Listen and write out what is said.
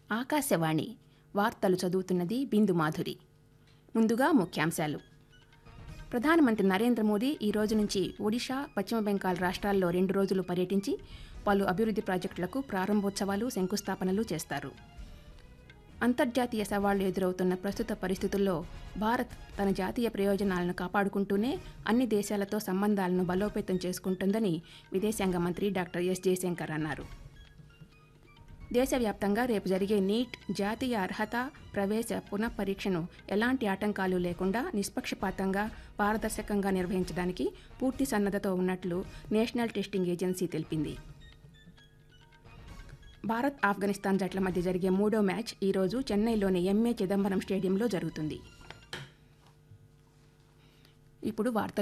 ఆకాశవాణి వార్తలు చదువుతున్నది బిందు మాధురి. ముందుగా ముఖ్యాంశాలు. ప్రధానమంత్రి నరేంద్ర మోదీ ఈ రోజు నుంచి ఒడిషా, పశ్చిమ బెంగాల్ రాష్ట్రాల్లో 2 రోజులు పర్యటించి పలు అభివృద్ధి ప్రాజెక్టులకు ప్రారంభోత్సవాలు, శంకుస్థాపనలు చేస్తారు. అంతర్జాతీయ సవాళ్లు ఎదురవుతున్న ప్రస్తుత పరిస్థితుల్లో భారత్ తన జాతీయ ప్రయోజనాలను కాపాడుకుంటూనే అన్ని దేశాలతో సంబంధాలను బలోపేతం చేసుకుంటుందని విదేశాంగ మంత్రి డాక్టర్ ఎస్ జయశంకర్ అన్నారు. దేశవ్యాప్తంగా రేపు జరిగే నీట్ జాతీయ అర్హత ప్రవేశ పునఃపరీక్షను ఎలాంటి ఆటంకాలు లేకుండా నిష్పక్షపాతంగా, పారదర్శకంగా నిర్వహించడానికి పూర్తి సన్నద్ధతో ఉన్నట్లు నేషనల్ టెస్టింగ్ ఏజెన్సీ తెలిపింది. భారత్, ఆఫ్ఘనిస్తాన్ జట్ల మధ్య జరిగే 3వ మ్యాచ్ ఈరోజు చెన్నైలోని ఎంఏ చిదంబరం స్టేడియంలో జరుగుతుంది. ఇప్పుడు వార్తలు